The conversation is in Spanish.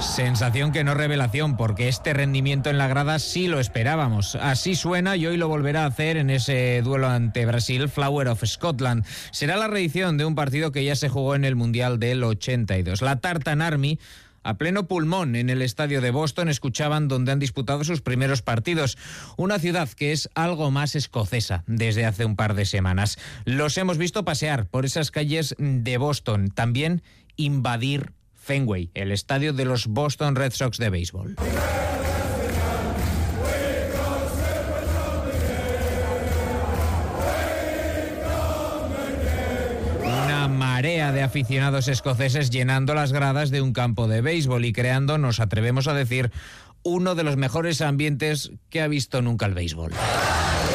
Sensación que no revelación, porque este rendimiento en la grada sí lo esperábamos. Así suena y hoy lo volverá a hacer en ese duelo ante Brasil, Flower of Scotland. Será la reedición de un partido que ya se jugó en el Mundial del 82. La Tartan Army, a pleno pulmón en el estadio de Boston, escuchaban donde han disputado sus primeros partidos. Una ciudad que es algo más escocesa desde hace un par de semanas. Los hemos visto pasear por esas calles de Boston, también invadir Fenway, el estadio de los Boston Red Sox de béisbol. Una marea de aficionados escoceses llenando las gradas de un campo de béisbol y creando, nos atrevemos a decir, uno de los mejores ambientes que ha visto nunca el béisbol.